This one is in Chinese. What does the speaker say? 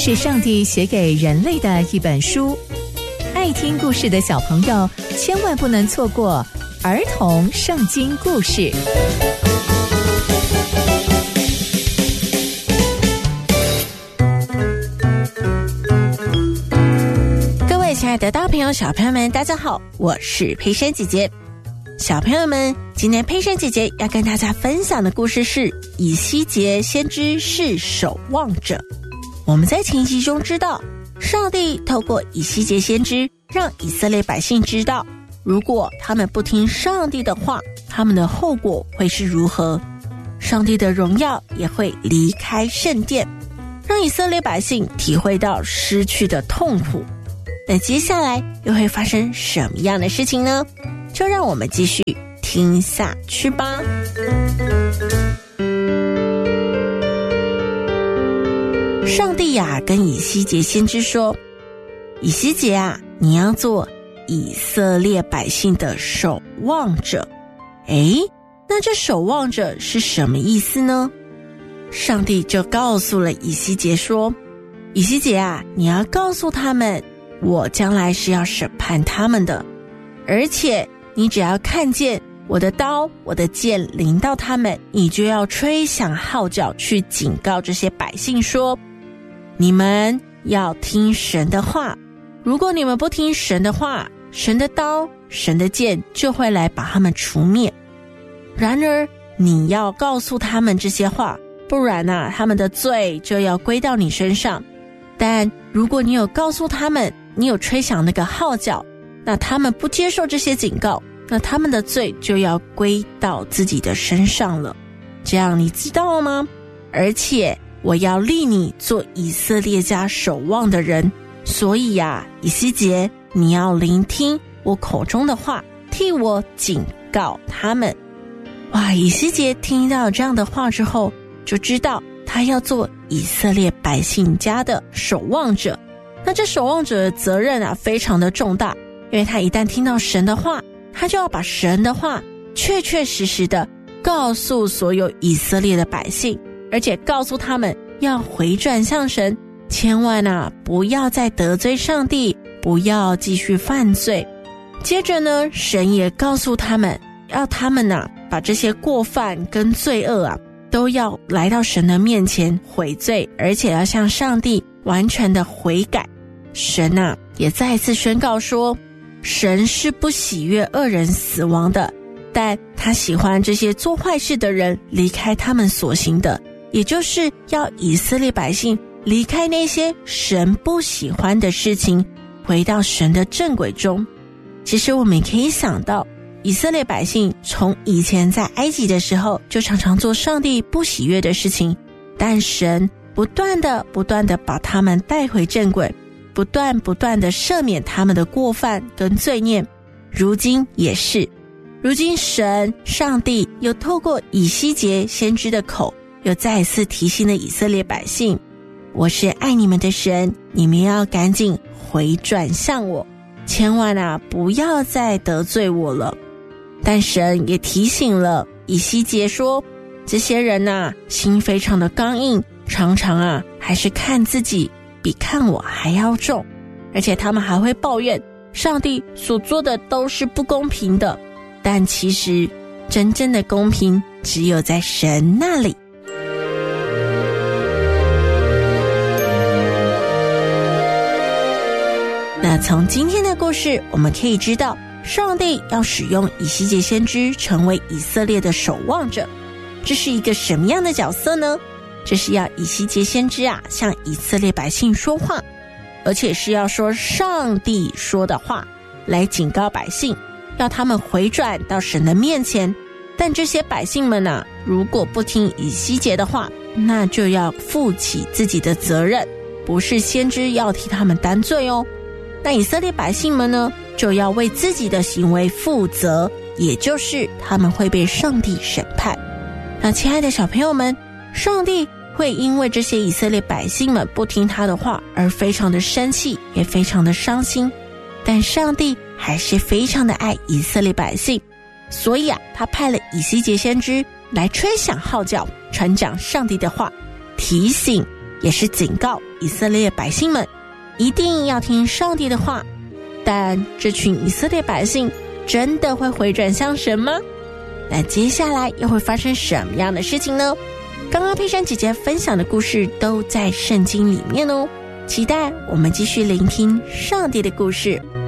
是上帝写给人类的一本书，爱听故事的小朋友千万不能错过儿童圣经故事。 各位亲爱的大朋友小朋友们，大家好，我是佩珊姐姐。小朋友们，今天佩珊姐姐要跟大家分享的故事是以西结先知是守望者。我们在前集中知道，上帝透过以西结先知让以色列百姓知道，如果他们不听上帝的话，他们的后果会是如何，上帝的荣耀也会离开圣殿，让以色列百姓体会到失去的痛苦。那接下来又会发生什么样的事情呢？就让我们继续听下去吧。上帝呀，跟以西结先知说，以西结啊，你要做以色列百姓的守望者。那这守望者是什么意思呢？上帝就告诉了以西结说，以西结啊，你要告诉他们，我将来是要审判他们的，而且你只要看见我的刀我的剑临到他们，你就要吹响号角去警告这些百姓说，你们要听神的话，如果你们不听神的话，神的刀神的剑就会来把他们除灭。然而你要告诉他们这些话，不然啊，他们的罪就要归到你身上。但如果你有告诉他们，你有吹响那个号角，那他们不接受这些警告，那他们的罪就要归到自己的身上了。这样你知道吗？而且我要立你做以色列家守望的人，所以啊，以西结，你要聆听我口中的话，替我警告他们。哇，以西结听到这样的话之后，就知道他要做以色列百姓家的守望者。那这守望者的责任啊，非常的重大，因为他一旦听到神的话，他就要把神的话确确实实的告诉所有以色列的百姓，而且告诉他们要回转向神，千万啊不要再得罪上帝，不要继续犯罪。接着呢，神也告诉他们，要他们啊把这些过犯跟罪恶啊都要来到神的面前悔罪，而且要向上帝完全的悔改。神啊也再一次宣告说，神是不喜悦恶人死亡的，但他喜欢这些做坏事的人离开他们所行的，也就是要以色列百姓离开那些神不喜欢的事情，回到神的正轨中。其实我们也可以想到，以色列百姓从以前在埃及的时候就常常做上帝不喜悦的事情，但神不断的把他们带回正轨，不断的赦免他们的过犯跟罪孽。如今也是，如今上帝又透过以西结先知的口，又再一次提醒了以色列百姓，我是爱你们的神，你们要赶紧回转向我，千万啊不要再得罪我了。但神也提醒了以西结说，这些人啊心非常的刚硬，常常啊还是看自己比看我还要重，而且他们还会抱怨上帝所做的都是不公平的。但其实真正的公平只有在神那里。那从今天的故事我们可以知道，上帝要使用以西结先知成为以色列的守望者，这是一个什么样的角色呢？这是要以西结先知啊向以色列百姓说话，而且是要说上帝说的话，来警告百姓，要他们回转到神的面前。但这些百姓们啊，如果不听以西结的话，那就要负起自己的责任，不是先知要替他们担罪哦。那以色列百姓们呢，就要为自己的行为负责，也就是他们会被上帝审判。那亲爱的小朋友们，上帝会因为这些以色列百姓们不听他的话而非常的生气，也非常的伤心，但上帝还是非常的爱以色列百姓，所以啊，他派了以西结先知来吹响号角，传讲上帝的话，提醒也是警告以色列百姓们一定要听上帝的话。但这群以色列百姓真的会回转向神吗？那接下来又会发生什么样的事情呢？刚刚佩珊姐姐分享的故事都在圣经里面哦，期待我们继续聆听上帝的故事。